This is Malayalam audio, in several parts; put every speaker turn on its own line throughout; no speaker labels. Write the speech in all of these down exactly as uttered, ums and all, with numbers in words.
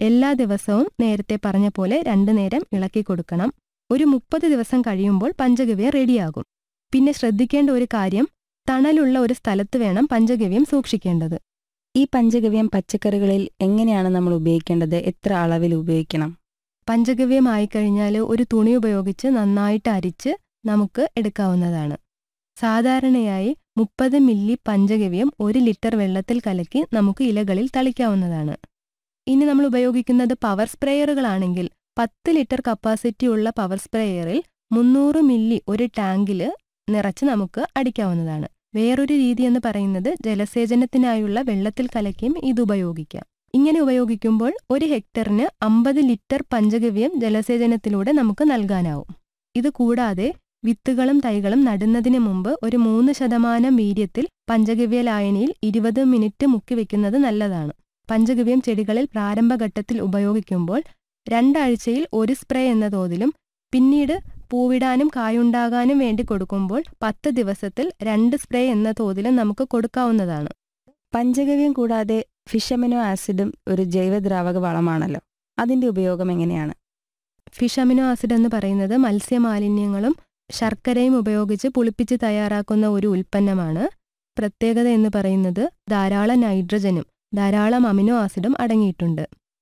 എല്ലാ ദിവസവും നേരത്തെ പറഞ്ഞ പോലെ രണ്ടു നേരം ഇളക്കി കൊടുക്കണം. ഒരു മുപ്പത് ദിവസം കഴിയുമ്പോൾ പഞ്ചഗവ്യം റെഡിയാകും. പിന്നെ ശ്രദ്ധിക്കേണ്ട ഒരു കാര്യം, തണലുള്ള ഒരു സ്ഥലത്ത് വേണം പഞ്ചഗവ്യം സൂക്ഷിക്കേണ്ടത്.
ഈ പഞ്ചഗവ്യം പച്ചക്കറികളിൽ എങ്ങനെയാണ് നമ്മൾ ഉപയോഗിക്കേണ്ടത്? എത്ര അളവിൽ ഉപയോഗിക്കണം?
പഞ്ചഗവ്യം ആയിക്കഴിഞ്ഞാൽ ഒരു തുണി ഉപയോഗിച്ച് നന്നായിട്ട് അരിച്ച് നമുക്ക് എടുക്കാവുന്നതാണ്. സാധാരണയായി മുപ്പത് മില്ലി പഞ്ചഗവ്യം ഒരു ലിറ്റർ വെള്ളത്തിൽ കലക്കി നമുക്ക് ഇലകളിൽ തളിക്കാവുന്നതാണ്. ഇനി നമ്മൾ ഉപയോഗിക്കുന്നത് പവർ സ്പ്രേയറുകളാണെങ്കിൽ പത്ത് ലിറ്റർ കപ്പാസിറ്റി ഉള്ള പവർ സ്പ്രേയറിൽ മുന്നൂറ് മില്ലി ഒരു ടാങ്കിൽ നിറച്ച് നമുക്ക് അടിക്കാവുന്നതാണ്. വേറൊരു രീതി എന്ന് പറയുന്നത് ജലസേചനത്തിനായുള്ള വെള്ളത്തിൽ കലക്കിയും ഇത് ഉപയോഗിക്കാം. ഇങ്ങനെ ഉപയോഗിക്കുമ്പോൾ ഒരു ഹെക്ടറിന് അമ്പത് ലിറ്റർ പഞ്ചഗവ്യം ജലസേചനത്തിലൂടെ നമുക്ക് നൽകാനാവും. ഇത് കൂടാതെ വിത്തുകളും തൈകളും നടുന്നതിന് മുമ്പ് ഒരു മൂന്ന് ശതമാനം വീര്യത്തിൽ പഞ്ചഗവ്യ ലായനിയിൽ ഇരുപത് മിനിറ്റ് മുക്കിവെക്കുന്നത് നല്ലതാണ്. പഞ്ചഗവ്യം ചെടികളിൽ പ്രാരംഭഘട്ടത്തിൽ ഉപയോഗിക്കുമ്പോൾ രണ്ടാഴ്ചയിൽ ഒരു സ്പ്രേ എന്ന തോതിലും പിന്നീട് പൂവിടാനും കായുണ്ടാകാനും വേണ്ടി കൊടുക്കുമ്പോൾ പത്ത് ദിവസത്തിൽ രണ്ട് സ്പ്രേ എന്ന തോതിലും നമുക്ക് കൊടുക്കാവുന്നതാണ്.
പഞ്ചഗവ്യം കൂടാതെ ഫിഷ് അമിനോ ആസിഡും ഒരു ജൈവദ്രാവക വളമാണല്ലോ. അതിന്റെ ഉപയോഗം എങ്ങനെയാണ്?
ഫിഷ് അമിനോ ആസിഡ് എന്ന് പറയുന്നത് മത്സ്യമാലിന്യങ്ങളും ശർക്കരയും ഉപയോഗിച്ച് പുളിപ്പിച്ച് തയ്യാറാക്കുന്ന ഒരു ഉൽപ്പന്നമാണ്. പ്രത്യേകത എന്ന് പറയുന്നത് ധാരാളം നൈട്രജനും ധാരാളം അമിനോ ആസിഡും അടങ്ങിയിട്ടുണ്ട്.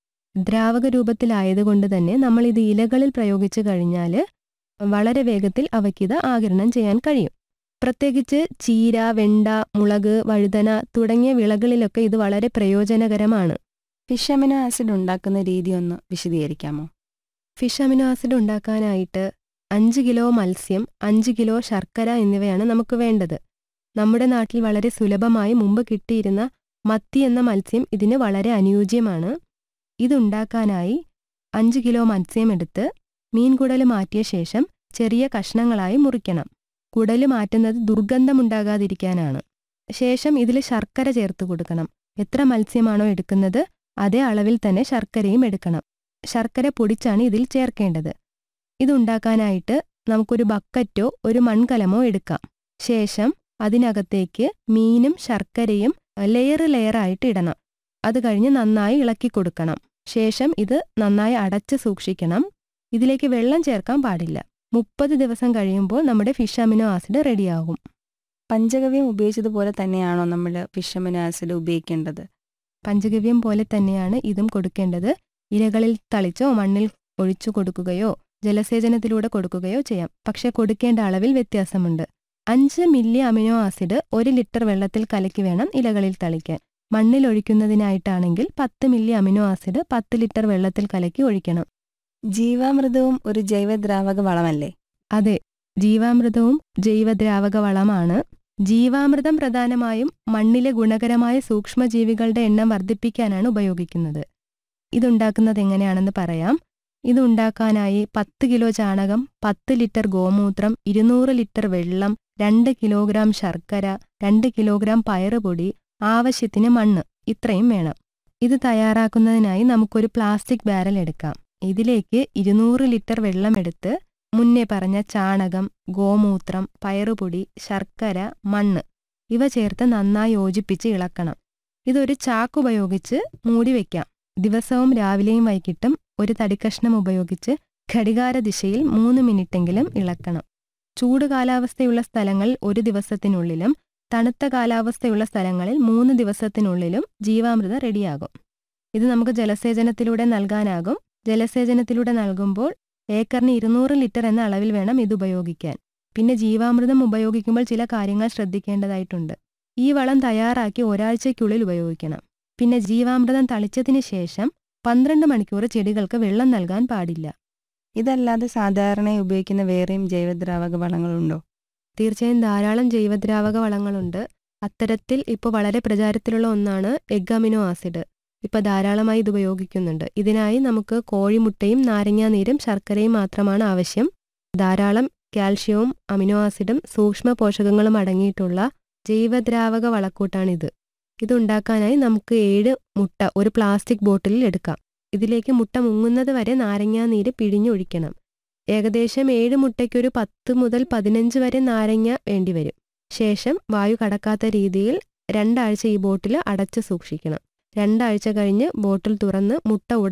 ദ്രാവക രൂപത്തിലായതുകൊണ്ട് തന്നെ നമ്മൾ ഇത് ഇലകളിൽ പ്രയോഗിച്ചു കഴിഞ്ഞാൽ വളരെ വേഗത്തിൽ അവയ്ക്കിത് ആഗിരണം ചെയ്യാൻ കഴിയും. പ്രത്യേകിച്ച് ചീര, വെണ്ട, മുളക്, വഴുതന തുടങ്ങിയ വിളകളിലൊക്കെ ഇത് വളരെ പ്രയോജനകരമാണ്.
ഫിഷ് അമിനോ ആസിഡ് ഉണ്ടാക്കുന്ന രീതി ഒന്ന് വിശദീകരിക്കാമോ?
ഫിഷ് അമിനോ ആസിഡ് ഉണ്ടാക്കാനായിട്ട് അഞ്ച് കിലോ മത്സ്യം, അഞ്ച് കിലോ ശർക്കര എന്നിവയാണ് നമുക്ക് വേണ്ടത്. നമ്മുടെ നാട്ടിൽ വളരെ സുലഭമായി മുമ്പ് കിട്ടിയിരുന്ന മത്തി എന്ന മത്സ്യം ഇതിന് വളരെ അനുയോജ്യമാണ്. ഇതുണ്ടാക്കാനായി അഞ്ച് കിലോ മത്സ്യം എടുത്ത് മീൻകുടല് മാറ്റിയ ശേഷം ചെറിയ കഷ്ണങ്ങളായി മുറിക്കണം. കുടല് മാറ്റുന്നത് ദുർഗന്ധമുണ്ടാകാതിരിക്കാനാണ്. ശേഷം ഇതിൽ ശർക്കര ചേർത്ത് കൊടുക്കണം. എത്ര മത്സ്യമാണോ എടുക്കുന്നത് അതേ അളവിൽ തന്നെ ശർക്കരയും എടുക്കണം. ശർക്കര പൊടിച്ചാണ് ഇതിൽ ചേർക്കേണ്ടത്. ഇതുണ്ടാക്കാനായിട്ട് നമുക്കൊരു ബക്കറ്റോ ഒരു മൺകലമോ എടുക്കാം. ശേഷം അതിനകത്തേക്ക് മീനും ശർക്കരയും ലെയർ ലെയറായിട്ട് ഇടണം. അത് കഴിഞ്ഞ് നന്നായി ഇളക്കി കൊടുക്കണം. ശേഷം ഇത് നന്നായി അടച്ച് സൂക്ഷിക്കണം. ഇതിലേക്ക് വെള്ളം ചേർക്കാൻ പാടില്ല. മുപ്പത് ദിവസം കഴിയുമ്പോൾ നമ്മുടെ ഫിഷ് അമിനോ ആസിഡ് റെഡിയാകും.
പഞ്ചഗവ്യം ഉപയോഗിച്ചതുപോലെ തന്നെയാണോ നമ്മൾ ഫിഷ് അമിനോ ആസിഡ് ഉപയോഗിക്കേണ്ടത്?
പഞ്ചഗവ്യം പോലെ തന്നെയാണ് ഇതും കൊടുക്കേണ്ടത്. ഇലകളിൽ തളിച്ചോ മണ്ണിൽ ഒഴിച്ചു കൊടുക്കുകയോ ജലസേചനത്തിലൂടെ കൊടുക്കുകയോ ചെയ്യാം. പക്ഷെ കൊടുക്കേണ്ട അളവിൽ വ്യത്യാസമുണ്ട്. അഞ്ച് മില്ലി അമിനോ ആസിഡ് ഒരു ലിറ്റർ വെള്ളത്തിൽ കലക്കി വേണം ഇലകളിൽ തളിക്കാൻ. മണ്ണിൽ ഒഴിക്കുന്നതിനായിട്ടാണെങ്കിൽ പത്ത് മില്ലി അമിനോ ആസിഡ് പത്ത് ലിറ്റർ വെള്ളത്തിൽ കലക്കി ഒഴിക്കണം.
ജീവാമൃതവും ഒരു ജൈവദ്രാവക വളമല്ലേ?
അതെ, ജീവാമൃതവും ജൈവദ്രാവക വളമാണ്. ജീവാമൃതം പ്രധാനമായും മണ്ണിലെ ഗുണകരമായ സൂക്ഷ്മജീവികളുടെ എണ്ണം വർദ്ധിപ്പിക്കാനാണ് ഉപയോഗിക്കുന്നത്. ഇതുണ്ടാക്കുന്നത് എങ്ങനെയാണെന്ന് പറയാം. ഇതുണ്ടാക്കാനായി പത്ത് കിലോ ചാണകം, പത്ത് ലിറ്റർ ഗോമൂത്രം, ഇരുന്നൂറ് ലിറ്റർ വെള്ളം, രണ്ട് കിലോഗ്രാം ശർക്കര, രണ്ട് കിലോഗ്രാം പയറുപൊടി, ആവശ്യത്തിന് മണ്ണ് ഇത്രയും വേണം. ഇത് തയ്യാറാക്കുന്നതിനായി നമുക്കൊരു പ്ലാസ്റ്റിക് ബാരൽ എടുക്കാം. ഇതിലേക്ക് ഇരുന്നൂറ് ലിറ്റർ വെള്ളമെടുത്ത് മുന്നേ പറഞ്ഞ ചാണകം, ഗോമൂത്രം, പയറുപൊടി, ശർക്കര, മണ്ണ് ഇവ ചേർത്ത് നന്നായി യോജിപ്പിച്ച് ഇളക്കണം. ഇതൊരു ചാക്കുപയോഗിച്ച് മൂടി വയ്ക്കാം. ദിവസവും രാവിലെയും വൈകിട്ടും ഒരു തടിക്കഷ്ണം ഉപയോഗിച്ച് ഘടികാര ദിശയിൽ മൂന്ന് മിനിറ്റെങ്കിലും ഇളക്കണം. ചൂട് കാലാവസ്ഥയുള്ള സ്ഥലങ്ങളിൽ ഒരു ദിവസത്തിനുള്ളിലും തണുത്ത കാലാവസ്ഥയുള്ള സ്ഥലങ്ങളിൽ മൂന്ന് ദിവസത്തിനുള്ളിലും ജീവാമൃതം റെഡിയാകും. ഇത് നമുക്ക് ജലസേചനത്തിലൂടെ നൽകാനാകും. ജലസേചനത്തിലൂടെ നൽകുമ്പോൾ ഏക്കറിന് ഇരുന്നൂറ് ലിറ്റർ എന്ന അളവിൽ വേണം ഇത് ഉപയോഗിക്കാൻ. പിന്നെ ജീവാമൃതം ഉപയോഗിക്കുമ്പോൾ ചില കാര്യങ്ങൾ ശ്രദ്ധിക്കേണ്ടതായിട്ടുണ്ട്. ഈ വളം തയ്യാറാക്കി ഒരാഴ്ചയ്ക്കുള്ളിൽ ഉപയോഗിക്കണം. പിന്നെ ജീവാമൃതം തളിച്ചതിന് ശേഷം പന്ത്രണ്ട് മണിക്കൂർ ചെടികൾക്ക് വെള്ളം നൽകാൻ പാടില്ല.
ഇതല്ലാതെ സാധാരണയായി ഉപയോഗിക്കുന്ന വേറെയും ജൈവദ്രാവക വളങ്ങളുണ്ടോ?
തീർച്ചയായും ധാരാളം ജൈവദ്രാവക വളങ്ങളുണ്ട്. അത്തരത്തിൽ ഇപ്പോൾ വളരെ പ്രചാരത്തിലുള്ള ഒന്നാണ് എഗ് അമിനോ ആസിഡ്. ഇപ്പോൾ ധാരാളമായി ഇത് ഉപയോഗിക്കുന്നുണ്ട്. ഇതിനായി നമുക്ക് കോഴിമുട്ടയും നാരങ്ങാനീരും ശർക്കരയും മാത്രമാണ് ആവശ്യം. ധാരാളം കാൽഷ്യവും അമിനോ ആസിഡും സൂക്ഷ്മ പോഷകങ്ങളും അടങ്ങിയിട്ടുള്ള ജൈവദ്രാവക വളക്കൂട്ടാണിത്. ഇതുണ്ടാക്കാനായി നമുക്ക് ഏഴ് മുട്ട ഒരു പ്ലാസ്റ്റിക് ബോട്ടിലിൽ എടുക്കാം. ഇതിലേക്ക് മുട്ട മുങ്ങുന്നത് വരെ നാരങ്ങാനീര് പിഴിഞ്ഞൊഴിക്കണം. ഏകദേശം ഏഴ് മുട്ടയ്ക്കൊരു പത്ത് മുതൽ പതിനഞ്ച് വരെ നാരങ്ങ വേണ്ടിവരും. ശേഷം വായു കടക്കാത്ത രീതിയിൽ രണ്ടാഴ്ച ഈ ബോട്ടിൽ അടച്ച് സൂക്ഷിക്കണം. രണ്ടാഴ്ച കഴിഞ്ഞ് ബോട്ടിൽ തുറന്ന് മുട്ട